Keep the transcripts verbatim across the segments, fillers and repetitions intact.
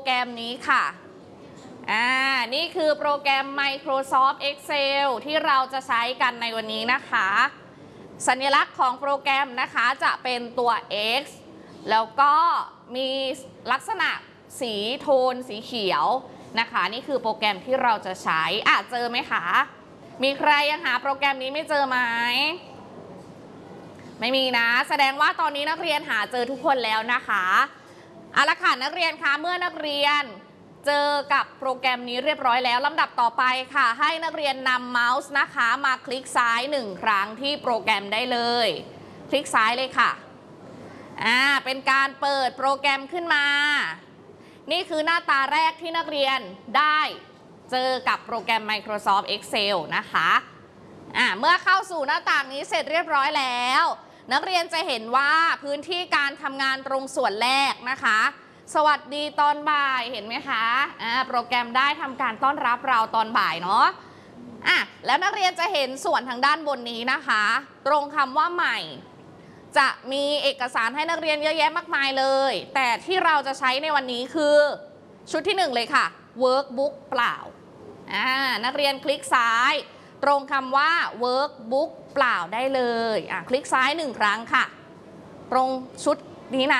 แกรมนี้ค่ะอ่านี่คือโปรแกรม Microsoft Excel ที่เราจะใช้กันในวันนี้นะคะสัญลักษณ์ของโปรแกรมนะคะจะเป็นตัว X แล้วก็มีลักษณะสีโทนสีเขียวนะคะนี่คือโปรแกรมที่เราจะใช้อ่ะเจอไหมคะมีใครยังหาโปรแกรมนี้ไม่เจอไหมไม่มีนะแสดงว่าตอนนี้นักเรียนหาเจอทุกคนแล้วนะคะเอาละค่ะนักเรียนคะเมื่อนักเรียนเจอกับโปรแกรมนี้เรียบร้อยแล้วลำดับต่อไปค่ะให้นักเรียนนำเมาส์นะคะมาคลิกซ้ายหนึ่งครั้งที่โปรแกรมได้เลยคลิกซ้ายเลยค่ะอ่าเป็นการเปิดโปรแกรมขึ้นมานี่คือหน้าตาแรกที่นักเรียนได้เจอกับโปรแกรม Microsoft Excel นะคะอ่าเมื่อเข้าสู่หน้าต่างนี้เสร็จเรียบร้อยแล้วนักเรียนจะเห็นว่าพื้นที่การทำงานตรงส่วนแรกนะคะสวัสดีตอนบ่ายเห็นไหมคะอ่าโปรแกรมได้ทำการต้อนรับเราตอนบ่ายเนาะอ่ะแล้วนักเรียนจะเห็นส่วนทางด้านบนนี้นะคะตรงคำว่าใหม่จะมีเอกสารให้นักเรียนเยอะแยะมากมายเลยแต่ที่เราจะใช้ในวันนี้คือชุดที่หนึ่งเลยค่ะ workbook เปล่าอ่านักเรียนคลิกซ้ายตรงคำว่า workbook เปล่าได้เลยอ่ะคลิกซ้ายหนึ่งครั้งค่ะตรงชุดนี้นะ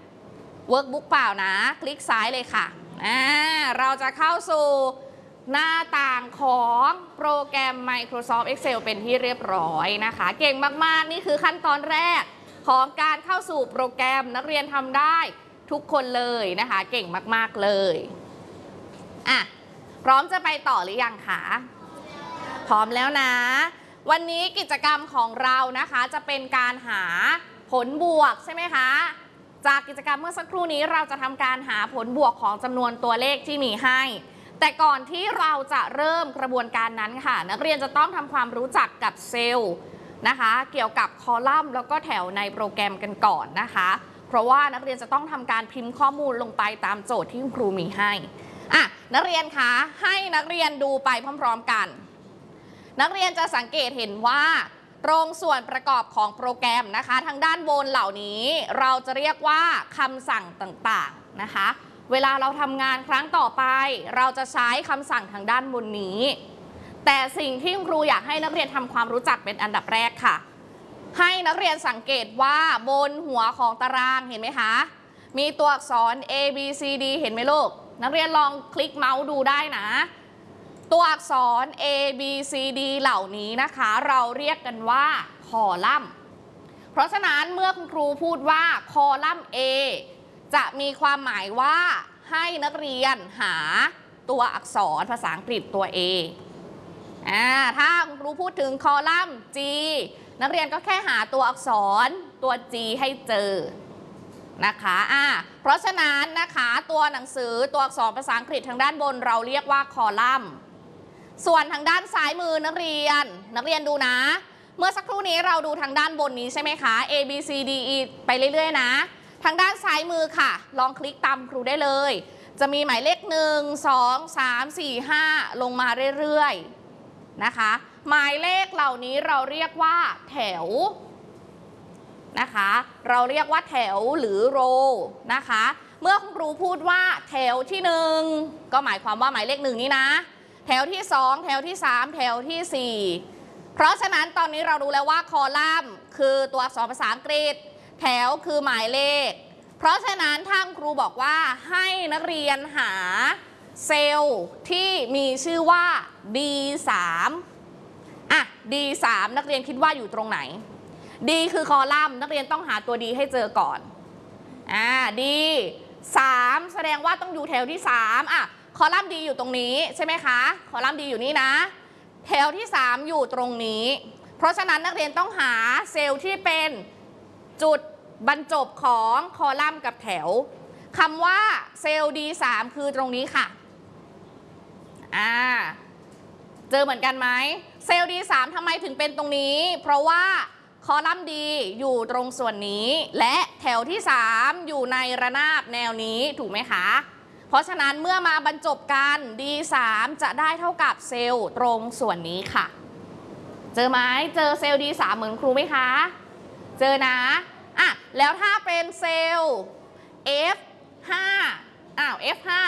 workbook เปล่านะคลิกซ้ายเลยค่ะอ่าเราจะเข้าสู่หน้าต่างของโปรแกรม Microsoft Excel เป็นที่เรียบร้อยนะคะเก่งมากๆนี่คือขั้นตอนแรกของการเข้าสู่โปรแกรมนักเรียนทำได้ทุกคนเลยนะคะเก่งมากๆเลยอ่ะพร้อมจะไปต่อหรือยังคะพร้อมแล้วนะวันนี้กิจกรรมของเรานะคะจะเป็นการหาผลบวกใช่ไหมคะจากกิจกรรมเมื่อสักครู่นี้เราจะทำการหาผลบวกของจำนวนตัวเลขที่มีให้แต่ก่อนที่เราจะเริ่มกระบวนการนั้นค่ะนักเรียนจะต้องทำความรู้จักกับเซลล์นะคะเกี่ยวกับคอลัมน์แล้วก็แถวในโปรแกรมกันก่อนนะคะเพราะว่านักเรียนจะต้องทำการพิมพ์ข้อมูลลงไปตามโจทย์ที่คุณครูมีให้อ่ะนักเรียนคะให้นักเรียนดูไปพร้อมๆกันนักเรียนจะสังเกตเห็นว่าตรงส่วนประกอบของโปรแกรมนะคะทางด้านบนเหล่านี้เราจะเรียกว่าคำสั่งต่างๆนะคะเวลาเราทำงานครั้งต่อไปเราจะใช้คำสั่งทางด้านบนนี้แต่สิ่งที่ครูอยากให้นักเรียนทำความรู้จักเป็นอันดับแรกค่ะให้นักเรียนสังเกตว่าบนหัวของตารางเห็นไหมคะมีตัวอักษร A B C D เห็นไหมลูกนักเรียนลองคลิกเมาส์ดูได้นะตัวอักษร A B C D เหล่านี้นะคะเราเรียกกันว่าคอลัมน์เพราะฉะนั้นเมื่อคุณครูพูดว่าคอลัมน์ A จะมีความหมายว่าให้นักเรียนหาตัวอักษรภาษาอังกฤษตัว A อ่าถ้าคุณครูพูดถึงคอลัมน์ G นักเรียนก็แค่หาตัวอักษรตัว G ให้เจอนะคะอ่าเพราะฉะนั้นนะคะตัวหนังสือตัวอักษรภาษาอังกฤษทางด้านบนเราเรียกว่าคอลัมน์ส่วนทางด้านซ้ายมือนักเรียนนักเรียนดูนะเมื่อสักครู่นี้เราดูทางด้านบนนี้ใช่ไหมคะ A B C D E ไปเรื่อยๆนะทางด้านซ้ายมือค่ะลองคลิกตามครูได้เลยจะมีหมายเลขหนึ่ง สอง สาม สี่ ห้าลงมาเรื่อยๆนะคะหมายเลขเหล่านี้เราเรียกว่าแถวนะคะเราเรียกว่าแถวหรือโรนะคะเมื่อคุณครูพูดว่าแถวที่หนึ่งก็หมายความว่าหมายเลขหนึ่งนี้นะแถวที่สองแถวที่สามแถวที่สี่เพราะฉะนั้นตอนนี้เรารู้แล้วว่าคอลัมน์คือตัวอักษรภาษาอังกฤษแถวคือหมายเลขเพราะฉะนั้นทางครูบอกว่าให้นักเรียนหาเซลล์ที่มีชื่อว่า ดี สาม อ่ะ ดี สาม นักเรียนคิดว่าอยู่ตรงไหน D คือคอลัมน์นักเรียนต้องหาตัว D ให้เจอก่อนอ่า D สามแสดงว่าต้องอยู่แถวที่สามอ่ะคอลัมน์ D อยู่ตรงนี้ใช่ไหมคะคอลัมน์ D อยู่นี่นะแถวที่สามอยู่ตรงนี้เพราะฉะนั้นนักเรียนต้องหาเซลล์ที่เป็นจุดบรรจบของคอลัมน์กับแถวคำว่าเซลล์ ดี สาม คือตรงนี้ค่ะอ่าเจอเหมือนกันไหมเซลล์ ดี สาม ทำไมถึงเป็นตรงนี้เพราะว่าคอลัมน์ D อยู่ตรงส่วนนี้และแถวที่สามอยู่ในระนาบแนวนี้ถูกไหมคะเพราะฉะนั้นเมื่อมาบรรจบกัน ดี สาม จะได้เท่ากับเซลล์ตรงส่วนนี้ค่ะเจอไหมเจอเซลล์ ดี สาม เหมือนครูไหมคะเจอนะอ่ะแล้วถ้าเป็นเซลล์ เอฟ ห้า อ้าว เอฟ ห้า